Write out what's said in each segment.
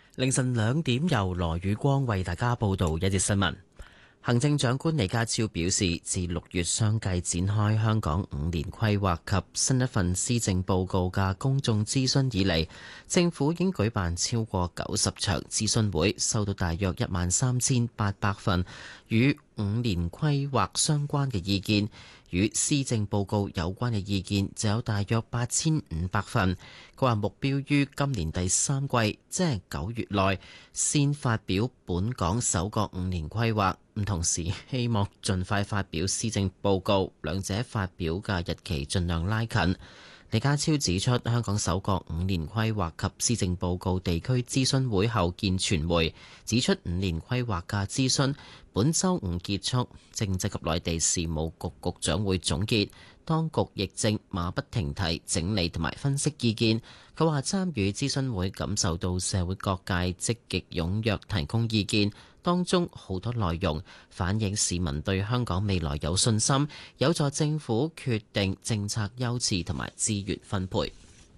凌晨2點，由羅宇光為大家報道一節新聞。行政長官李家超表示，自6月相繼展開香港5年規劃及新一份施政報告嘅公眾諮詢以嚟，政府已經舉辦超過90場諮詢會，收到大約13800份與5年規劃相關嘅意見。與施政報告有關嘅意見就有大約8500份。佢話目標於今年第3季，即係9月內，先發表本港首個5年規劃。同時希望盡快發表施政報告，兩者發表嘅日期盡量拉近。李家超指出，香港首個5年規劃及施政報告地區諮詢會後見傳媒，指出5年規劃嘅諮詢本週五結束，政制及內地事務局局長會總結，當局亦正馬不停蹄整理同埋分析意見。佢話參與諮詢會感受到社會各界積極踴躍提供意見，當中好多內容反映市民對香港未來有信心，有助政府決定政策優次同埋資源分配。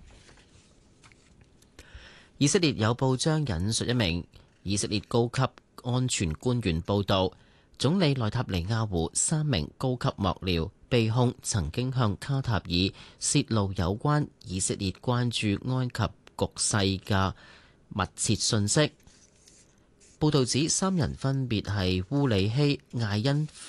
以色列有報章引述一名以色列高級安全官員報導，總理內塔尼亞胡3名高級幕僚被控曾經向卡塔爾泄露有關以色列關注埃及局勢嘅密切信息。報導指3人分別係烏里希、艾因